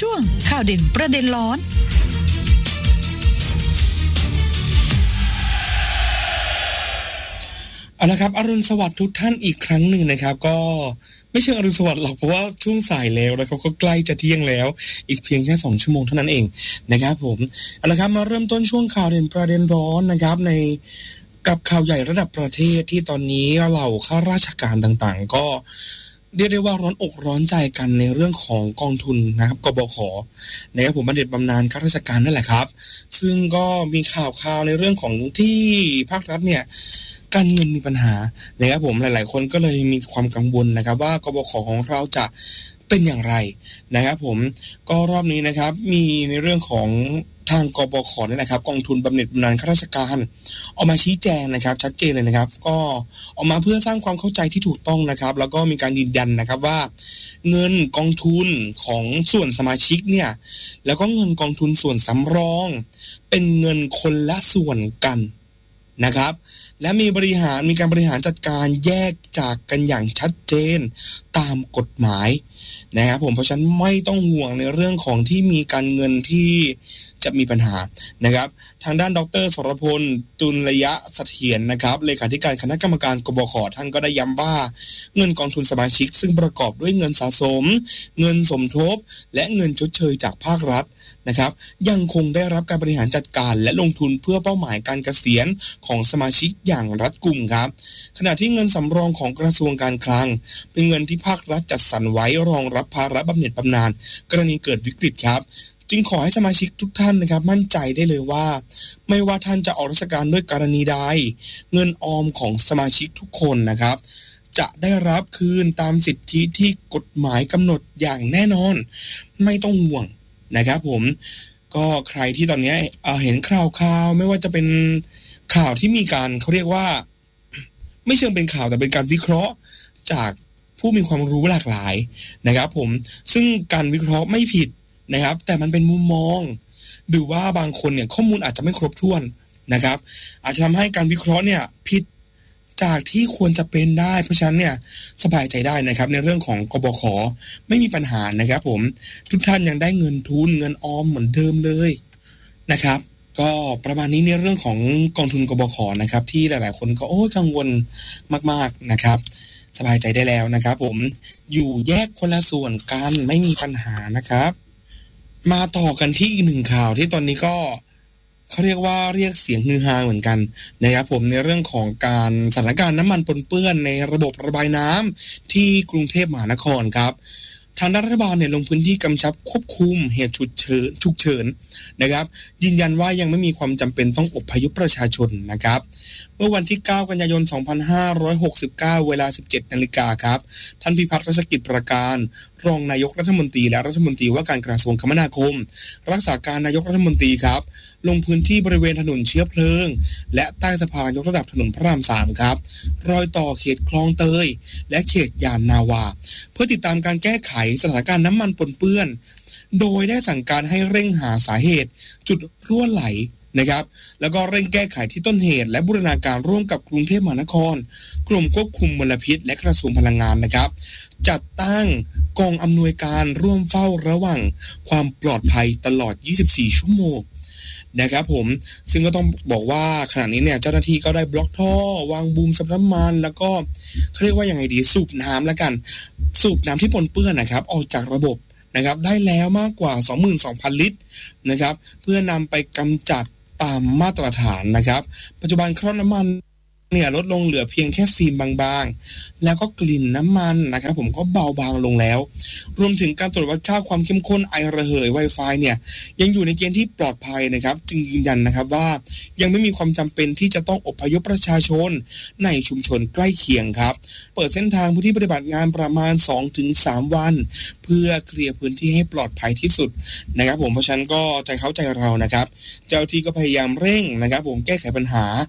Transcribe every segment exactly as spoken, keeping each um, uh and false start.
ช่วงข่าวเด่นประเด็นร้อนเอาละครับอรุณสวัสดิ์ทุกท่านอีกครั้งหนึ่งนะครับก็ไม่เชิงอรุณสวัสดิ์หรอกเพราะว่าช่วงสายแล้วนะครับก็ใกล้จะเที่ยงแล้วอีกเพียงแค่สองชั่วโมงเท่านั้นเองนะครับผมเอาละครับมาเริ่มต้นช่วงข่าวเด่นประเด็นร้อนนะครับในกับข่าวใหญ่ระดับประเทศที่ตอนนี้เหล่าข้าราชการต่างๆก็เรียกได้ว่าร้อนอกร้อนใจกันในเรื่องของกองทุนนะครับกบข.นะครับผมบำเหน็จบำนาญข้าราชการนั่นแหละครับซึ่งก็มีข่าวข่าวในเรื่องของที่ภาครัฐเนี่ยการเงินมีปัญหานะครับผมหลายๆคนก็เลยมีความกังวลนะครับว่ากบข.ของเราจะเป็นอย่างไรนะครับผมก็รอบนี้นะครับมีในเรื่องของทางกบข.นี่แหละครับกองทุนบำเหน็จบำนาญข้าราชการออกมาชี้แจงนะครับชัดเจนเลยนะครับก็ออกมาเพื่อสร้างความเข้าใจที่ถูกต้องนะครับแล้วก็มีการยืนยันนะครับว่าเงินกองทุนของส่วนสมาชิกเนี่ยแล้วก็เงินกองทุนส่วนสำรองเป็นเงินคนละส่วนกันนะครับและมีบริหารมีการบริหารจัดการแยกจากกันอย่างชัดเจนตามกฎหมายนะครับผมเพราะฉะนั้นไม่ต้องห่วงในเรื่องของที่มีการเงินที่จะมีปัญหานะครับทางด้านดร.สรพลตุลยะเสถียรนะครับเลขาธิการคณะกรรมการกบข.ท่านก็ได้ย้ำว่าเงินกองทุนสมาชิกซึ่งประกอบด้วยเงินสะสมเงินสมทบและเงินชดเชยจากภาครัฐนะครับยังคงได้รับการบริหารจัดการและลงทุนเพื่อเป้าหมายการเกษียณของสมาชิกอย่างรัดกุมครับขณะที่เงินสำรองของกระทรวงการคลังเป็นเงินที่ภาครัฐจัดสรรไว้รองรับภาระบำเหน็จบำนาญกรณีเกิดวิกฤตครับจึงขอให้สมาชิกทุกท่านนะครับมั่นใจได้เลยว่าไม่ว่าท่านจะออกราชการด้วยกรณีใดเงินออมของสมาชิกทุกคนนะครับจะได้รับคืนตามสิทธิที่กฎหมายกำหนดอย่างแน่นอนไม่ต้องห่วงนะครับผมก็ใครที่ตอนนี้เอ่อเห็นข่าวข่าวไม่ว่าจะเป็นข่าวที่มีการเขาเรียกว่าไม่เชิงเป็นข่าวแต่เป็นการวิเคราะห์จากผู้มีความรู้หลากหลายนะครับผมซึ่งการวิเคราะห์ไม่ผิดนะครับแต่มันเป็นมุมมองหรือว่าบางคนเนี่ยข้อมูลอาจจะไม่ครบถ้วนนะครับอาจจะทำให้การวิเคราะห์เนี่ยผิดจากที่ควรจะเป็นได้เพราะฉะนั้นเนี่ยสบายใจได้นะครับในเรื่องของกบข.ไม่มีปัญหานะครับผมทุกท่านยังได้เงินทุนเงินออมเหมือนเดิมเลยนะครับก็ประมาณนี้ในเรื่องของกองทุนกบข.นะครับที่หลายๆคนก็โอ้กังวลมากๆนะครับสบายใจได้แล้วนะครับผมอยู่แยกคนละส่วนกันไม่มีปัญหานะครับมาต่อกันที่อีกหนึ่งข่าวที่ตอนนี้ก็เขาเรียกว่าเรียกเสียงฮือฮาเหมือนกันนะครับผมในเรื่องของการสถานการณ์น้ำมันปนเปื้อนในระบบระบายน้ำที่กรุงเทพมหานครครับทางรัฐบาลเนี่ยลงพื้นที่กำชับควบคุมเหตุฉุกเฉินฉุกเฉินนะครับยืนยันว่ายังไม่มีความจำเป็นต้องอพยพประชาชนนะครับเมื่อวันที่เก้ากันยายนสองพันห้าร้อยหกสิบเก้าเวลา สิบเจ็ดนาฬิกาครับท่านพิพัฒน์รัชกิจประการรองนายกรัฐมนตรีและรัฐมนตรีว่าการกระทรวงคมนาคมรักษาการนายกรัฐมนตรีครับลงพื้นที่บริเวณถนนเชื้อเพลิงและใต้สะพานยกระดับถนนพระรามสามครับรอยต่อเขตคลองเตยและเขตยานนาวาเพื่อติดตามการแก้ไขสถานการณ์น้ำมันปนเปื้อนโดยได้สั่งการให้เร่งหาสาเหตุจุดรั่วไหลนะครับแล้วก็เร่งแก้ไขที่ต้นเหตุและบูรณาการร่วมกับกรุงเทพมหานครกรมควบคุมมลพิษและกระทรวงพลังงานนะครับจัดตั้งกองอำนวยการร่วมเฝ้าระวังความปลอดภัยตลอดยี่สิบสี่ชั่วโมงนะครับผมซึ่งก็ต้องบอกว่าขณะนี้เนี่ยเจ้าหน้าที่ก็ได้บล็อกท่อวางบูมซับน้ำมันแล้วก็เขาเรียกว่าอย่างไรดีสูบน้ำแล้วกันสูบน้ำที่ปนเปื้อนนะครับออกจากระบบนะครับได้แล้วมากกว่า สองหมื่นสองพัน ลิตรนะครับเพื่อนำไปกำจัดตามมาตรฐานนะครับปัจจุบันคราบน้ำมันเนี่ยลดลงเหลือเพียงแค่ฟิล์มบางๆแล้วก็กลิ่นน้ำมันนะครับผมก็เบาบางลงแล้วรวมถึงการตรวจวัดค่าความเข้มข้นไอระเหย Wi-Fi เนี่ยยังอยู่ในเกณฑ์ที่ปลอดภัยนะครับจึงยืนยันนะครับว่ายังไม่มีความจำเป็นที่จะต้องอพยพประชาชนในชุมชนใกล้เคียงครับเปิดเส้นทางพื้นที่ปฏิบัติงานประมาณ สองถึงสาม วันเพื่อเคลียร์พื้นที่ให้ปลอดภัยที่สุดนะครับผมเพราะฉะนั้นก็ใจเข้าใจเรานะครับเจ้าที่ก็พยายามเร่งนะครับผมแก้ไขปัญหา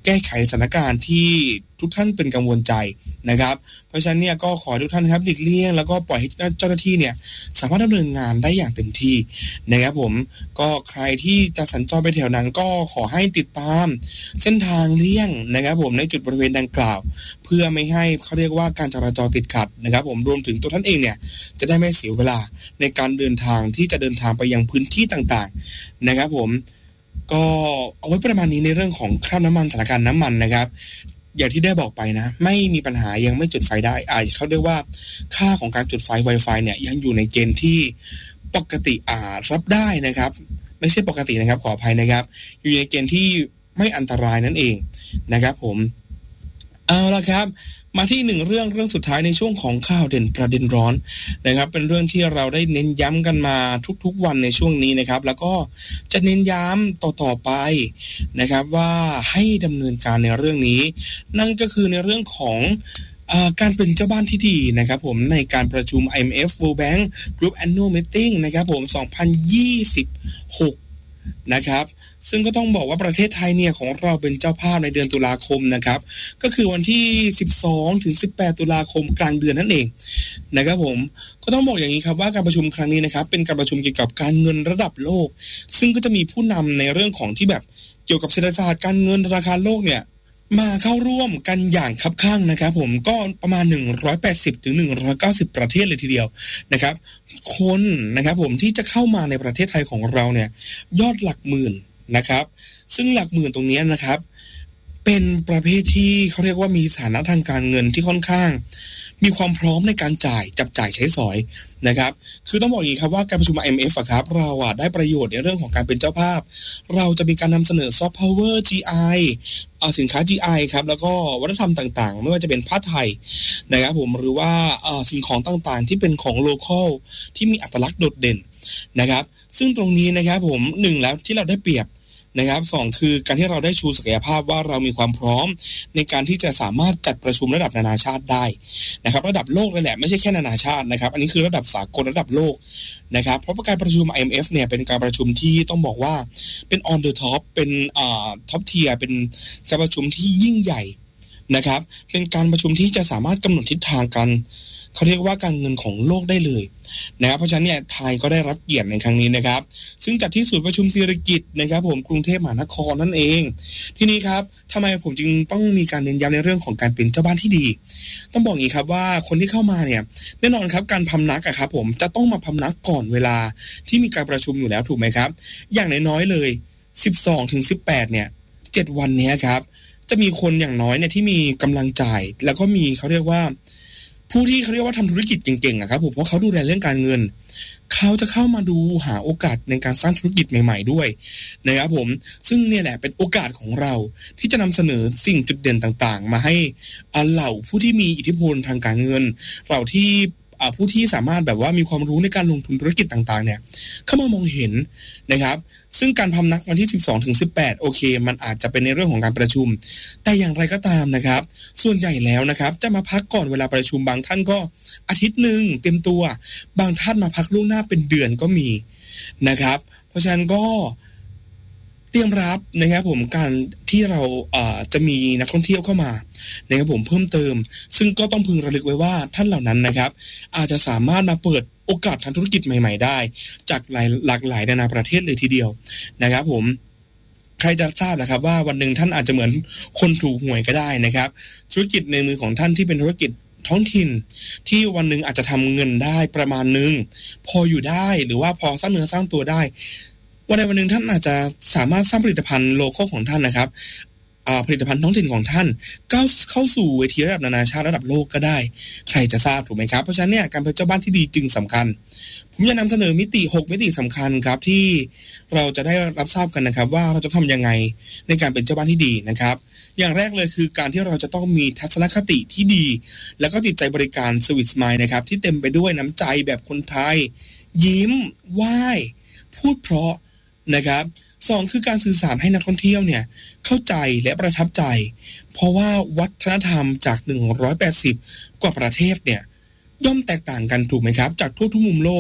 แก้ไขสถานการณ์ที่ทุกท่านเป็นกังวลใจนะครับเพราะฉะนั้นเนี่ยก็ขอทุกท่านครับหลีกเลี่ยงแล้วก็ปล่อยให้เจ้าหน้าที่เนี่ยสามารถดำเนินงานได้อย่างเต็มที่นะครับผมก็ใครที่จะสัญจรไปแถวนั้นก็ขอให้ติดตามเส้นทางเลี่ยงนะครับผมในจุดบริเวณดังกล่าวเพื่อไม่ให้เขาเรียกว่าการจราจรติดขัดนะครับผมรวมถึงตัวท่านเองเนี่ยจะได้ไม่เสียเวลาในการเดินทางที่จะเดินทางไปยังพื้นที่ต่างๆนะครับผมก็เอาไว้ประมาณนี้ในเรื่องของคราบน้ำมันสถานการณ์น้ำมันนะครับอย่างที่ได้บอกไปนะไม่มีปัญหายังไม่จุดไฟได้อาจเขาเรียกว่าค่าของการจุดไฟ Wi-Fi เนี่ยยังอยู่ในเกณฑ์ที่ปกติอาจรับได้นะครับไม่ใช่ปกตินะครับขออภัยนะครับอยู่ในเกณฑ์ที่ไม่อันตรายนั่นเองนะครับผมเอาละครับมาที่หนึ่งเรื่องเรื่องสุดท้ายในช่วงของข่าวเด่นประเด็นร้อนนะครับเป็นเรื่องที่เราได้เน้นย้ำกันมาทุกๆวันในช่วงนี้นะครับแล้วก็จะเน้นย้ำต่อๆไปนะครับว่าให้ดำเนินการในเรื่องนี้นั่นก็คือในเรื่องของการเป็นเจ้าบ้านที่ดีนะครับผมในการประชุม ไอ เอ็ม เอฟ World Bank Group Annual Meeting นะครับผมสองพันยี่สิบหกนะครับซึ่งก็ต้องบอกว่าประเทศไทยเนี่ยของเราเป็นเจ้าภาพในเดือนตุลาคมนะครับก็คือวันที่สิบสองถึงสิบแปดตุลาคมกลางเดือนนั่นเองนะครับผมก็ต้องบอกอย่างนี้ครับว่าการประชุมครั้งนี้นะครับเป็นการประชุมเกี่ยวกับการเงินระดับโลกซึ่งก็จะมีผู้นำในเรื่องของที่แบบเกี่ยวกับเศรษฐศาสตร์การเงินธนาคารโลกเนี่ยมาเข้าร่วมกันอย่างคับคั่งนะครับผมก็ประมาณหนึ่งร้อยแปดสิบถึงหนึ่งร้อยเก้าสิบประเทศเลยทีเดียวนะครับคนนะครับผมที่จะเข้ามาในประเทศไทยของเราเนี่ยยอดหลักหมื่นนะครับซึ่งหลักหมื่นตรงนี้นะครับเป็นประเภทที่เขาเรียกว่ามีฐานะทางการเงินที่ค่อนข้างมีความพร้อมในการจ่ายจับจ่ายใช้สอยนะครับคือต้องบอกอย่างนี้ครับว่าการประชุม ไอ เอ็ม เอฟ อะครับเราอะได้ประโยชน์ในเรื่องของการเป็นเจ้าภาพเราจะมีการนำเสนอซอฟต์พาวเวอร์ จี ไอ เอาสินค้า จี ไอ ครับแล้วก็วัฒนธรรมต่างๆไม่ว่าจะเป็นผ้าไทยนะครับผมหรือว่าสิ่งของต่างๆที่เป็นของโลคอลที่มีอัตลักษณ์โดดเด่นนะครับซึ่งตรงนี้นะครับผมหนึ่งแล้วที่เราได้เปรียบนะครับสองคือการที่เราได้ชูศักยภาพว่าเรามีความพร้อมในการที่จะสามารถจัดประชุมระดับนานาชาติได้นะครับระดับโลกเลยแหละไม่ใช่แค่นานาชาตินะครับอันนี้คือระดับสากลระดับโลกนะครับเพราะการประชุม ไอ เอ็ม เอฟ เนี่ยเป็นการประชุมที่ต้องบอกว่าเป็น on the top เป็นอ่า top tier เป็นการประชุมที่ยิ่งใหญ่นะครับเป็นการประชุมที่จะสามารถกำหนดทิศทางกันเขาเรียกว่าการเงินของโลกได้เลยนะครับเพราะฉะนั้นเนี่ยไทยก็ได้รับเกียรติในครั้งนี้นะครับซึ่งจัดที่ศูนย์ประชุมศิริกิติ์นะครับผมกรุงเทพมหานครนั่นเองทีนี้ครับทำไมผมจึงต้องมีการเน้นย้ำในเรื่องของการเป็นเจ้าบ้านที่ดีต้องบอกอย่างนี้ครับว่าคนที่เข้ามาเนี่ยแน่นอนครับการพำนักอะครับผมจะต้องมาพำนักก่อนเวลาที่มีการประชุมอยู่แล้วถูกไหมครับอย่างน้อยๆเลยสิบสองถึงสิบแปดเนี่ยเจ็ดวันนี้ครับจะมีคนอย่างน้อยเนี่ยที่มีกำลังจ่ายแล้วก็มีเขาเรียกว่าผู้ที่เขาเรียกว่าทำธุรกิจเก่งๆอะครับผมเพราะเขาดูแลเรื่องการเงินเขาจะเข้ามาดูหาโอกาสในการสร้างธุรกิจใหม่ๆด้วยนะครับผมซึ่งเนี่ยแหละเป็นโอกาสของเราที่จะนำเสนอสิ่งจุดเด่นต่างๆมาให้เหล่าผู้ที่มีอิทธิพลทางการเงินเหล่าที่ผู้ที่สามารถแบบว่ามีความรู้ในการลงทุนธุรกิจต่างๆเนี่ยเข้ามามองเห็นนะครับซึ่งการพำนักวันที่สิบสองถึงสิบแปดโอเคมันอาจจะเป็นในเรื่องของการประชุมแต่อย่างไรก็ตามนะครับส่วนใหญ่แล้วนะครับจะมาพักก่อนเวลาประชุมบางท่านก็อาทิตย์นึงเต็มตัวบางท่านมาพักล่วงหน้าเป็นเดือนก็มีนะครับเพราะฉะนั้นก็เตรียมรับนะครับผมการที่เราเอ่อจะมีนักท่องเที่ยวเข้ามานะครับผมเพิ่มเติมซึ่งก็ต้องพึงระลึกไว้ว่าท่านเหล่านั้นนะครับอาจจะสามารถมาเปิดโอกาสทางธุรกิจใหม่ๆได้จากหลายหลากหลายนานาประเทศเลยทีเดียวนะครับผมใครจะทราบนะครับว่าวันหนึ่งท่านอาจจะเหมือนคนถูกหวยก็ได้นะครับธุรกิจในมือของท่านที่เป็นธุรกิจท้องถิ่นที่วันหนึ่งอาจจะทำเงินได้ประมาณนึงพออยู่ได้หรือว่าพอสร้างเนื้อสร้างตัวได้วันใดวันหนึ่งท่านอาจจะสามารถสร้างผลิตภัณฑ์โลคอลของท่านนะครับผลิตภัณฑ์ท้องถิ่นของท่านก้าวเข้าสู่เวทีระดับนานาชาติระดับโลกก็ได้ใครจะทราบถูกไหมครับเพราะฉะนั้นเนี่ยการเป็นเจ้าบ้านที่ดีจึงสำคัญผมจะนำเสนอมิติหกมิติสำคัญครับที่เราจะได้รับทราบกันนะครับว่าเราจะทำยังไงในการเป็นเจ้าบ้านที่ดีนะครับอย่างแรกเลยคือการที่เราจะต้องมีทัศนคติที่ดีแล้วก็จิตใจบริการสวิตสมายนะครับที่เต็มไปด้วยน้ำใจแบบคนไทยยิ้มไหว้พูดเพราะนะครับสองคือการสื่อสารให้นักท่องเที่ยวเนี่ยเข้าใจและประทับใจเพราะว่าวัฒนธรรมจากหนึ่งร้อยแปดสิบกว่าประเทศเนี่ยย่อมแตกต่างกันถูกไหมครับจากทั่วทุกมุมโลก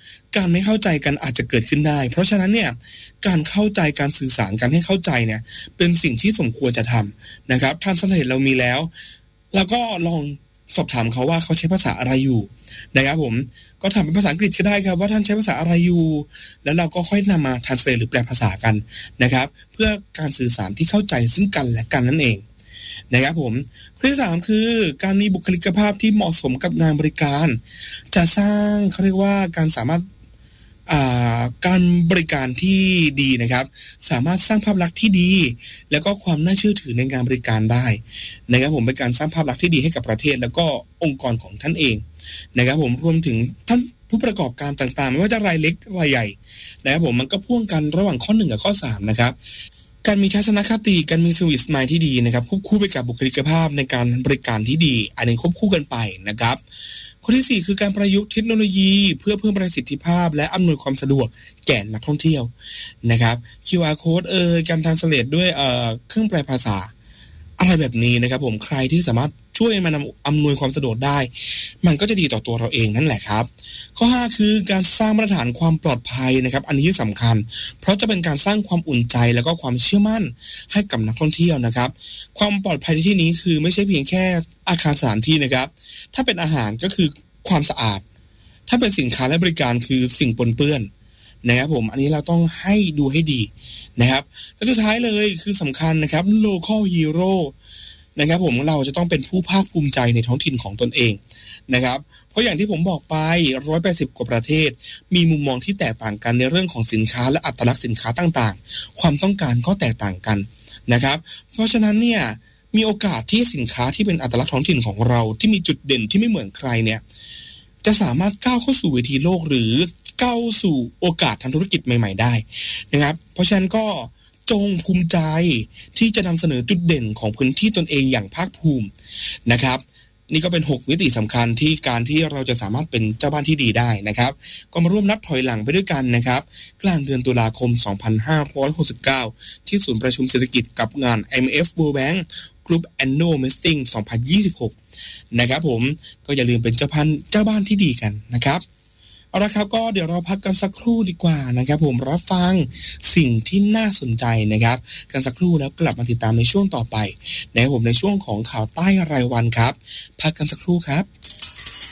การไม่เข้าใจกันอาจจะเกิดขึ้นได้เพราะฉะนั้นเนี่ยการเข้าใจการสื่อสารการให้เข้าใจเนี่ยเป็นสิ่งที่สมควรจะทำนะครับทางสำเร็จเรามีแล้วแล้วก็ลองสอบถามเขาว่าเขาใช้ภาษาอะไรอยู่นะครับผมก็ทำเป็นภาษาอังกฤษก็ได้ครับว่าท่านใช้ภาษาอะไรอยู่แล้วเราก็ค่อยนำมาทรานสเลทหรือแปลภาษากันนะครับเพื่อการสื่อสารที่เข้าใจซึ่งกันและกันนั่นเองนะครับผมข้อที่สามคือการมีบุคลิกภาพที่เหมาะสมกับงานบริการจะสร้างเขาเรียกว่าการสามารถการบริการที่ดีนะครับสามารถสร้างภาพลักษณ์ที่ดีแล้วก็ความน่าเชื่อถือในงานบริการได้นะครับผมเป็นการสร้างภาพลักษณ์ที่ดีให้กับประเทศแล้วก็องค์กรของท่านเองนะครับผมรวมถึงท่านผู้ประกอบการต่างๆไม่ว่าจะรายเล็กรายใหญ่นะครับผมมันก็พ่วงกันระหว่างข้อหนึ่งกับข้อสามนะครับการมีทัศนคติการมีสวิตช์มายที่ดีนะครับควบคู่ไปกับบุคลิกภาพในการบริการที่ดีอันนี้ควบคู่กันไปนะครับข้อที่สี่คือการประยุกต์เทคโนโลยีเพื่อเพิ่มประสิทธิภาพและอำนวยความสะดวกแก่นักท่องเที่ยวนะครับ คิว อาร์ Code เอ่ยการทรานสเลทด้วยเอ่อเครื่องแปลภาษาอะไรแบบนี้นะครับผมใครที่สามารถช่วยมันอำนวยความสะดวกได้มันก็จะดีต่อตัวเราเองนั่นแหละครับข้อห้าคือการสร้างมาตรฐานความปลอดภัยนะครับอันนี้สำคัญเพราะจะเป็นการสร้างความอุ่นใจแล้วก็ความเชื่อมั่นให้กับนักท่องเที่ยวนะครับความปลอดภัยในที่นี้คือไม่ใช่เพียงแค่อาคารสถานที่นะครับถ้าเป็นอาหารก็คือความสะอาดถ้าเป็นสินค้าและบริการคือสิ่งปนเปื้อนนะครับผมอันนี้เราต้องให้ดูให้ดีนะครับและสุดท้ายเลยคือสำคัญนะครับ local heroนะครับผมเราจะต้องเป็นผู้ภาคภูมิใจในท้องถิ่นของตนเองนะครับเพราะอย่างที่ผมบอกไปหนึ่งร้อยแปดสิบกว่าประเทศมีมุมมองที่แตกต่างกันในเรื่องของสินค้าและอัตลักษณ์สินค้าต่างๆความต้องการก็แตกต่างกันนะครับเพราะฉะนั้นเนี่ยมีโอกาสที่สินค้าที่เป็นอัตลักษณ์ท้องถิ่นของเราที่มีจุดเด่นที่ไม่เหมือนใครเนี่ยจะสามารถก้าวเข้าสู่เวทีโลกหรือก้าวสู่โอกาสทางธุรกิจใหม่ๆได้นะครับเพราะฉะนั้นก็จงภูมิใจที่จะนำเสนอจุดเด่นของพื้นที่ตนเองอย่างภาคภูมินะครับนี่ก็เป็นหกมิติสำคัญที่การที่เราจะสามารถเป็นเจ้าบ้านที่ดีได้นะครับก็มาร่วมนับถอยหลังไปด้วยกันนะครับกลางเดือนตุลาคมสองพันห้าร้อยหกสิบเก้าที่ศูนย์ประชุมเศรษฐกิจกับงาน ไอ เอ็ม เอฟ World Bank Group Annual Meeting สองพันยี่สิบหกนะครับผมก็อย่าลืมเป็นเจ้าบ้านเจ้าบ้านที่ดีกันนะครับเอาละครับก็เดี๋ยวเราพักกันสักครู่ดีกว่านะครับผมรับฟังสิ่งที่น่าสนใจนะครับกันสักครู่แล้วกลับมาติดตามในช่วงต่อไปนะครับผมในช่วงของข่าวใต้รายวันครับพักกันสักครู่ครับ